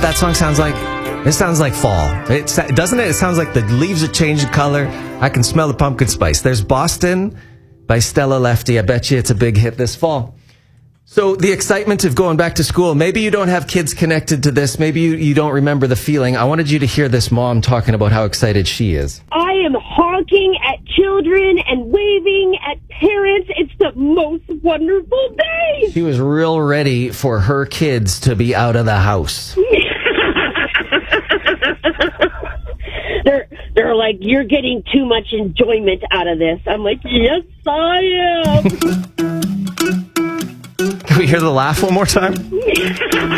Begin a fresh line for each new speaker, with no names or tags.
that song sounds like? It sounds like fall. Doesn't it? It sounds like the leaves are changing color. I can smell the pumpkin spice. There's Boston by Stella Lefty. I bet you it's a big hit this fall. So the excitement of going back to school, maybe you don't have kids connected to this. Maybe you don't remember the feeling. I wanted you to hear this mom talking about how excited she is.
I am honking at children and waving at parents. It's the most wonderful day.
She was real ready for her kids to be out of the house.
They're like, you're getting too much enjoyment out of this. I'm like, yes, I am.
Can we hear the laugh one more time?